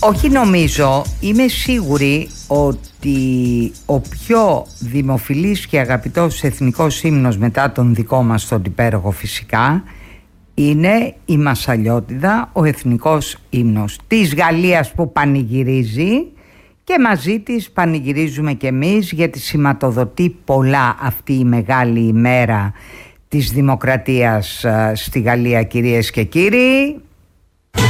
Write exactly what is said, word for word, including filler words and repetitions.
Όχι νομίζω, είμαι σίγουρη ότι ο πιο δημοφιλής και αγαπητός εθνικός ύμνος μετά τον δικό μας τον υπέροχο φυσικά είναι η Μασσαλιώτιδα, ο εθνικός ύμνος της Γαλλίας που πανηγυρίζει και μαζί της πανηγυρίζουμε κι εμείς, γιατί σηματοδοτεί πολλά αυτή η μεγάλη ημέρα της δημοκρατίας στη Γαλλία, κυρίες και κύριοι.